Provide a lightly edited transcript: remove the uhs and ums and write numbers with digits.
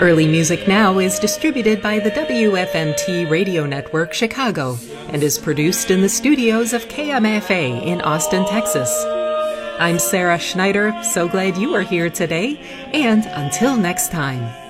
Early Music Now is distributed by the WFMT Radio Network Chicago and is produced in the studios of KMFA in Austin, Texas. I'm Sarah Schneider, so glad you are here today, and until next time.